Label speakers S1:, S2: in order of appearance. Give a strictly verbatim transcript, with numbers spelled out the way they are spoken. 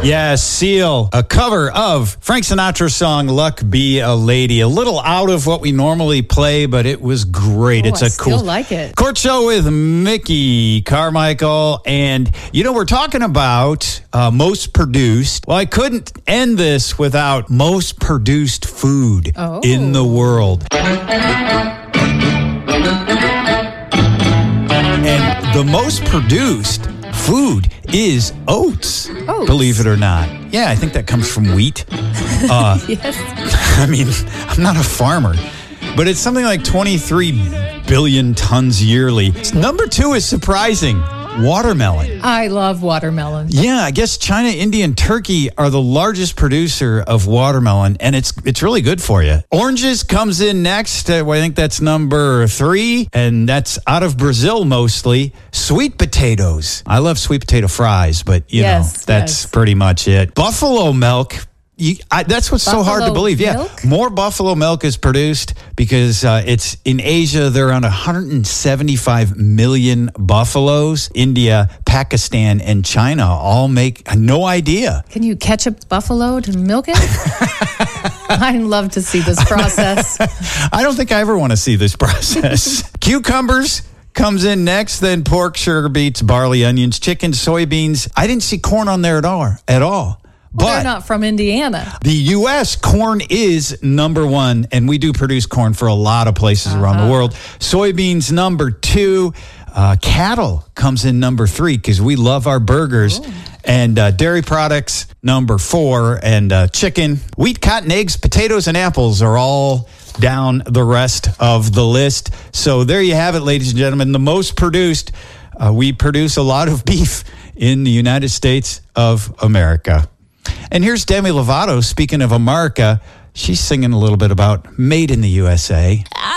S1: Yeah, Seal, a cover of Frank Sinatra's song Luck Be a Lady. A little out of what we normally play, but it was great.
S2: Oh,
S1: it's
S2: I
S1: a cool.
S2: still like it.
S1: Court Show with Mickey Carmichael. And, you know, we're talking about uh, most produced. Well, I couldn't end this without most produced food
S2: Oh.
S1: in the world. And the most produced food is oats,
S2: Oats.
S1: believe it or not. Yeah, I think that comes from wheat. Uh,
S2: Yes.
S1: I mean, I'm not a farmer, but it's something like twenty-three billion tons yearly. Number two is surprising. Watermelon.
S2: I love watermelon.
S1: Yeah, I guess China, India, and Turkey are the largest producer of watermelon, and it's it's really good for you. Oranges comes in next. Uh, I think that's number three, and that's out of Brazil mostly. Sweet potatoes. I love sweet potato fries, but, you
S2: Yes,
S1: know, that's
S2: yes.
S1: pretty much it. Buffalo milk. You, I, that's what's so hard to
S2: Buffalo
S1: believe. Yeah,
S2: milk?
S1: more buffalo milk is produced because uh, it's in Asia. There are around one hundred seventy-five million buffaloes. India, Pakistan, and China all make no idea.
S2: Can you catch a buffalo to milk it? I'd love to see this process.
S1: I don't think I ever want to see this process. Cucumbers comes in next, then pork, sugar beets, barley, onions, chicken, soybeans. I didn't see corn on there at all. At all.
S2: Well,
S1: But
S2: they're not from Indiana.
S1: the U S corn is number one, and we do produce corn for a lot of places around the world. Soybeans number two. Uh, cattle comes in number three because we love our burgers.
S2: Oh.
S1: And uh, dairy products number four, and uh, chicken, wheat, cotton, eggs, potatoes, and apples are all down the rest of the list. So there you have it, ladies and gentlemen. The most produced. Uh, we produce a lot of beef in the United States of America. And here's Demi Lovato, speaking of America, she's singing a little bit about Made in the U S A.
S3: I